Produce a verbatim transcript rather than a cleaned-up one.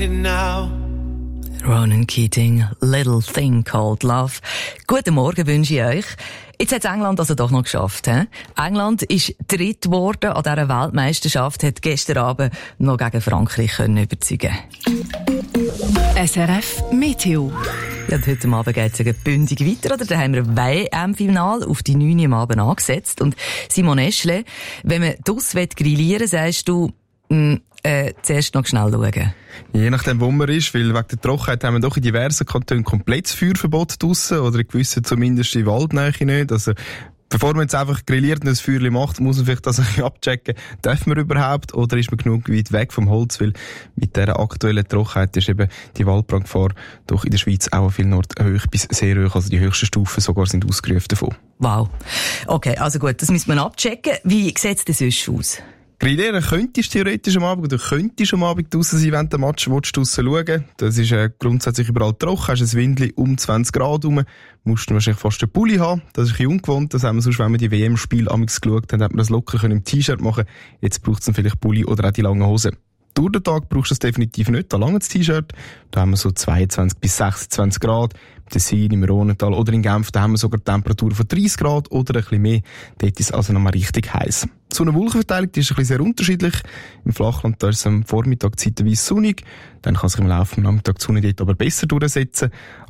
need it now. Ronan Keating, Little Thing Called Love. Guten Morgen wünsche ich euch. Jetzt hat England also doch noch geschafft. He? England ist dritt geworden an dieser Weltmeisterschaft, hat gestern Abend noch gegen Frankreich können überzeugen. S R F Meteo. Ja, heute Abend geht es bündig weiter, oder? Da haben wir ein W M-Final auf die neun Uhr am Abend angesetzt. Und Simon Eschle, wenn man draussen grillieren will, sagst du, mh, äh, zuerst noch schnell schauen. Je nachdem, wo man ist, weil wegen der Trockenheit haben wir doch in diversen Kantonen komplettes Feuerverbot draussen, oder in gewissen zumindest in Waldnähe nicht. Also, bevor man jetzt einfach grilliert und ein Feuerchen macht, muss man vielleicht das ein bisschen abchecken, darf man überhaupt, oder ist man genug weit weg vom Holz, weil mit dieser aktuellen Trockenheit ist eben die Waldbrandgefahr doch in der Schweiz auch an vielen Orten hoch bis sehr hoch, also die höchsten Stufen sogar sind ausgerufen davon. Wow. Okay, also gut, das müssen wir abchecken. Wie sieht es denn sonst aus? Grillieren könntest du theoretisch am Abend, oder könntest am Abend draussen sein, wenn du den Match draussen schauen willst. Das ist äh, grundsätzlich überall trocken, hast ein Windli um zwanzig Grad rum, musst du wahrscheinlich fast einen Pulli haben. Das ist ein bisschen ungewohnt, das haben wir sonst, wenn wir die W M-Spiele amigs geschaut haben, hat man das locker können im T-Shirt machen. Jetzt braucht es dann vielleicht Pulli oder auch die langen Hosen. Durch den Tag brauchst du es definitiv nicht, da lange das T-Shirt. Da haben wir so zweiundzwanzig bis sechsundzwanzig Grad. Im Tessin, im Rhonental oder in Genf, da haben wir sogar Temperaturen von dreißig Grad oder ein bisschen mehr. Dort ist es also nochmal richtig heiß. So eine Wolkenverteilung, die ist ein bisschen sehr unterschiedlich. Im Flachland, da ist es am Vormittag zeitweise sonnig. Dann kann sich im Laufe des Nachmittags die Sonne dort aber besser durchsetzen.